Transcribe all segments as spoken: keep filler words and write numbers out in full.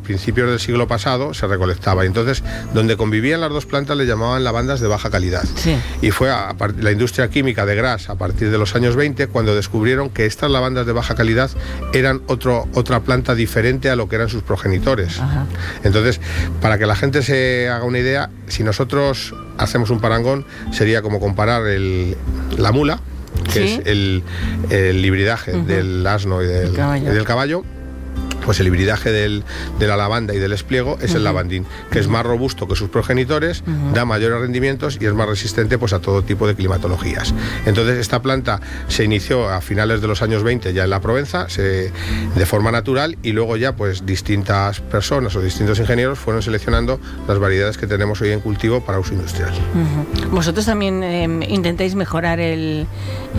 principios del siglo pasado se recolectaba. Y entonces, donde convivían las dos plantas le llamaban lavandas de baja calidad. Sí. Y fue a, a la industria química de Gras a partir de los años veinte cuando descubrieron que estas lavandas de baja calidad eran otro, otra planta diferente a lo que eran sus progenitores. Ajá. Entonces, para que la gente se haga una idea, si nosotros hacemos un parangón, sería como comparar el, la mula, que ¿Sí? es el, el hibridaje uh-huh. del asno y del, caballo. y del caballo. Pues el hibridaje del, de la lavanda y del espliego es uh-huh. el lavandín, que uh-huh. es más robusto que sus progenitores, uh-huh. da mayores rendimientos y es más resistente pues, a todo tipo de climatologías. Entonces esta planta se inició a finales de los años veinte ya en la Provenza, se, de forma natural, y luego ya pues distintas personas o distintos ingenieros fueron seleccionando las variedades que tenemos hoy en cultivo para uso industrial. Uh-huh. ¿Vosotros también eh, intentáis mejorar el,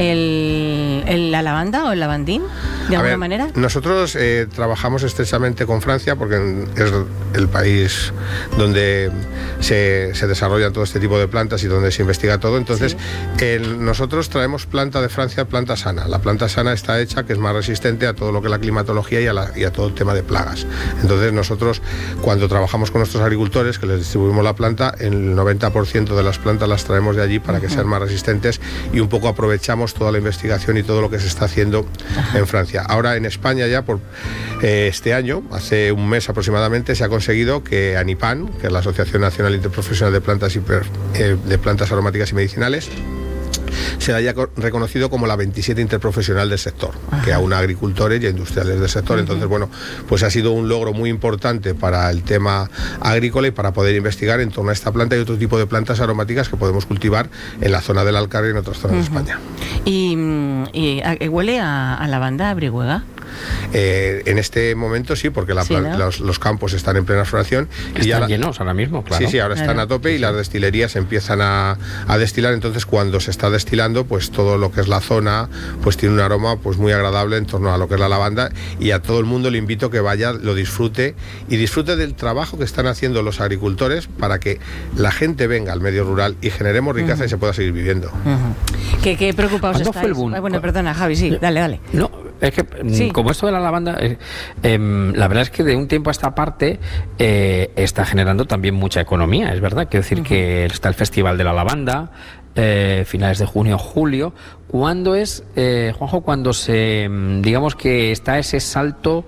el, el, la lavanda o el lavandín de a alguna ver, manera? Nosotros eh, trabajamos estrechamente con Francia porque es el país donde se, se desarrollan todo este tipo de plantas y donde se investiga todo. Entonces, sí. el, nosotros traemos planta de Francia, planta sana. La planta sana está hecha, que es más resistente a todo lo que es la climatología y a, la, y a todo el tema de plagas. Entonces, nosotros, cuando trabajamos con nuestros agricultores, que les distribuimos la planta, el noventa por ciento de las plantas las traemos de allí para uh-huh. que sean más resistentes y un poco aprovechamos toda la investigación y todo lo que se está haciendo uh-huh. en Francia. Ahora, en España ya, por eh, este año, hace un mes aproximadamente, se ha conseguido que ANIPAN, que es la Asociación Nacional Interprofesional de Plantas, y, eh, de Plantas Aromáticas y Medicinales, se haya reconocido como la veintisiete interprofesional del sector, Ajá. que aúna agricultores y industriales del sector. Uh-huh. Entonces, bueno, pues ha sido un logro muy importante para el tema agrícola y para poder investigar en torno a esta planta y otro tipo de plantas aromáticas que podemos cultivar en la zona del Alcarria y en otras zonas uh-huh. de España. ¿Y, y huele a, a lavanda, a brihuega? Eh, en este momento sí, porque la, sí, ¿no? los, los campos están en plena floración. Están y ya la, llenos ahora mismo, claro. Sí, sí, ahora claro. están a tope y las destilerías empiezan a, a destilar. Entonces, cuando se está destilando, pues todo lo que es la zona, pues tiene un aroma pues muy agradable en torno a lo que es la lavanda, y a todo el mundo le invito que vaya, lo disfrute y disfrute del trabajo que están haciendo los agricultores para que la gente venga al medio rural y generemos riqueza uh-huh. y se pueda seguir viviendo. Uh-huh. ¿Qué, qué preocupados ¿Cuándo estáis? fue el boom? Ay, bueno, perdona, Javi, sí, dale, dale. No, es que sí. como esto de la lavanda, eh, eh, la verdad es que de un tiempo a esta parte eh, está generando también mucha economía, es verdad. Quiero decir uh-huh. que está el Festival de la Lavanda, eh, finales de junio, julio. ¿Cuándo es, eh, Juanjo, cuando se, digamos que está ese salto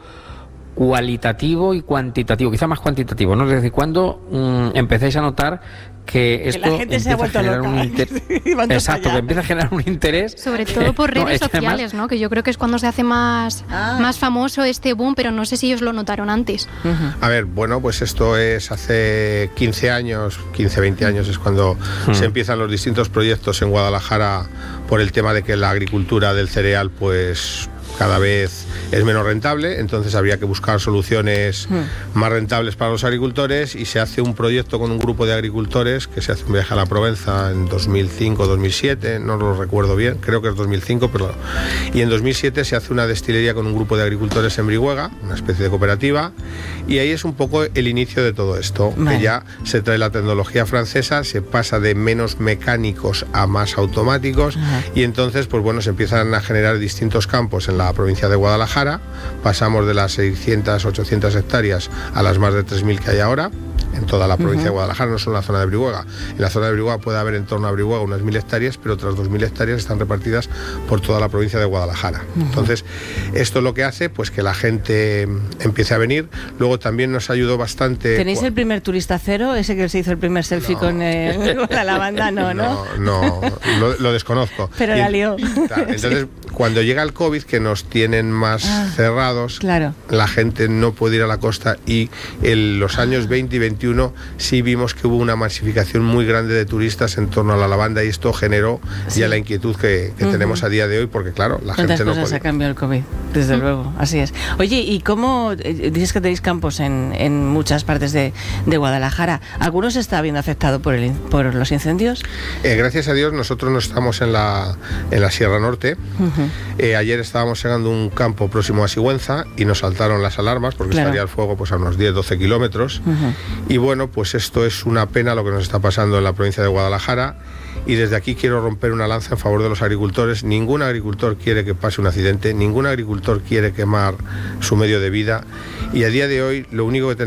cualitativo y cuantitativo, quizá más cuantitativo, ¿no? Es decir, ¿cuándo mmm, empecéis a notar que esto que la gente se ha vuelto loca? Un inter... Exacto, que empieza a generar un interés. Sobre todo por redes no, sociales, además... ¿no? Que yo creo que es cuando se hace más, ah. más famoso este boom, pero no sé si ellos lo notaron antes. Uh-huh. A ver, bueno, pues esto es hace quince años, quince, veinte años es cuando uh-huh. se empiezan los distintos proyectos en Guadalajara por el tema de que la agricultura del cereal, pues cada vez es menos rentable, entonces habría que buscar soluciones mm. más rentables para los agricultores, y se hace un proyecto con un grupo de agricultores que se hace un viaje a la Provenza en dos mil cinco, dos mil siete, no lo recuerdo bien, creo que es dos mil cinco, pero y en dos mil siete se hace una destilería con un grupo de agricultores en Brihuega, una especie de cooperativa, y ahí es un poco el inicio de todo esto, vale. que ya se trae la tecnología francesa, se pasa de menos mecánicos a más automáticos, Ajá. y entonces pues bueno, se empiezan a generar distintos campos en la provincia de Guadalajara, pasamos de las seiscientas, ochocientas hectáreas a las más de tres mil que hay ahora en toda la provincia uh-huh. de Guadalajara, no solo en la zona de Brihuega. En la zona de Brihuega puede haber en torno a Brihuega unas mil hectáreas, pero otras dos mil hectáreas están repartidas por toda la provincia de Guadalajara. Uh-huh. Entonces, esto lo que hace, pues que la gente empiece a venir. Luego también nos ayudó bastante... ¿Tenéis el primer turista cero? Ese que se hizo el primer selfie no. con, eh, con la lavanda, no, ¿no? No, no, lo, lo desconozco. Pero la lió. Entonces, sí. cuando llega el COVID, que nos tienen más ah, cerrados, claro. la gente no puede ir a la costa, y en los años veinte y veintiuno sí vimos que hubo una masificación muy grande de turistas en torno a la lavanda, y esto generó sí. ya la inquietud que, que uh-huh. tenemos a día de hoy, porque claro, la gente no cosas puede. ha cambiado el COVID, desde uh-huh. luego, así es. Oye, ¿y cómo? Dices que tenéis campos en, en muchas partes de, de Guadalajara. ¿Algunos está viendo afectado por, el, por los incendios? Eh, gracias a Dios, nosotros no estamos en la, en la Sierra Norte. Uh-huh. Eh, ayer estábamos segando un campo próximo a Sigüenza y nos saltaron las alarmas porque claro. estaría el fuego pues a unos diez, doce kilómetros. Uh-huh. Y bueno, pues esto es una pena lo que nos está pasando en la provincia de Guadalajara, y desde aquí quiero romper una lanza en favor de los agricultores. Ningún agricultor quiere que pase un accidente, ningún agricultor quiere quemar su medio de vida, y a día de hoy lo único que tenemos